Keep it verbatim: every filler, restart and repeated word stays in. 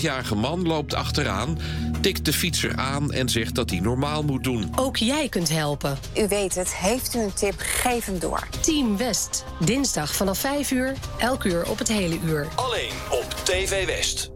vijfendertigjarige man loopt achteraan, tikt de fietser aan en zegt dat hij normaal moet doen. Ook jij kunt helpen. U weet het, heeft u een tip, geef hem door. Team West. Dinsdag vanaf vijf uur, elk uur op het hele uur. Alleen op T V West.